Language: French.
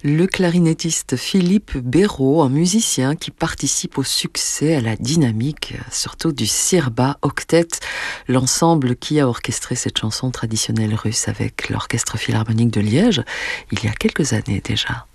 Le clarinettiste Philippe Béraud, un musicien qui participe au succès, à la dynamique, surtout du Sirba Octet, l'ensemble qui a orchestré cette chanson traditionnelle russe avec l'Orchestre Philharmonique de Liège, il y a quelques années déjà.